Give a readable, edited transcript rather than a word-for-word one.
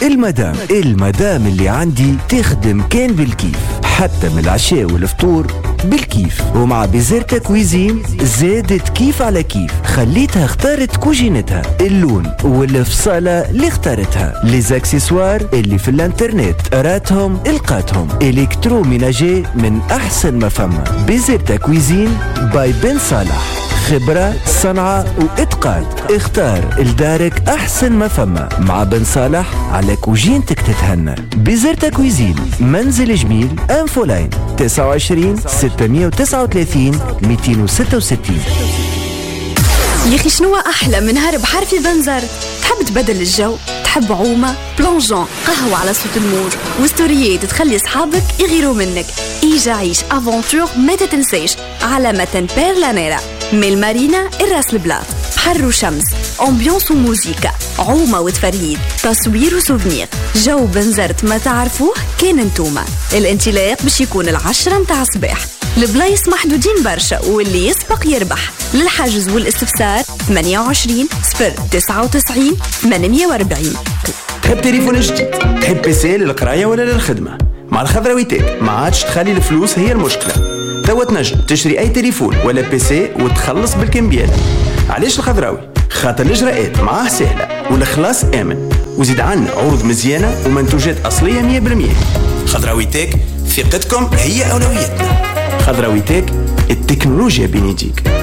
المدام اللي عندي تخدم كان بالكيف، حتى من العشاء والفطور بالكيف. ومع بيزرتا كويزين زادت كيف على كيف، خليتها اختارت كوجينتها، اللون والفصالة اللي اختارتها، ليزاكسسوار اللي في الانترنت راتهم القاتهم، الكتروميناجي من احسن ما فما. بيزرتا كويزين باي بن صالح، خبرة صنعة وإتقان. اختار لدارك أحسن ما فما مع بن صالح على كوجينتك تتهنى. بيزرتا كويزين، منزل جميل، أنفولاين 29 639 266. يا أخي شنو أحلى من نهار بحر في بنزرت؟ تحب تبدل الجو؟ تحب عومة، بلونجون، قهوة على صوت الموج، وستوريات تخلي صحابك يغيروا منك. إيجا عيش أفونتور ما تتنسيش على متن بيرلانيرا من المارينا الراس البلاط. بحر وشمس، أمبيونس وموسيقى، عومة وتفريد، تصوير وسوفنير. جو بنزرت ما تعرفوه كان انتوما. الانطلاق باش يكون 10 متاع الصباح. البلايص محدودين برشا واللي يسبق يربح. للحجز والاستفسار 28 099 840. تحب تليفون جديد؟ تحب بيسي للقراية ولا للخدمة؟ مع الخضراوي تك ما عادش تخلي الفلوس هي المشكلة. توا تنجم تشتري أي تليفون ولا بيسي وتخلص بالكمبيالة. علاش الخضراوي؟ خاطر الإجراءات معاه سهلة والإخلاص آمن، وزيد عنا عروض مزيانة ومنتوجات أصلية 100%. خضراوي تك، ثقتكم هي أولويتنا. خضراوي تك، التكنولوجيا بين يديك.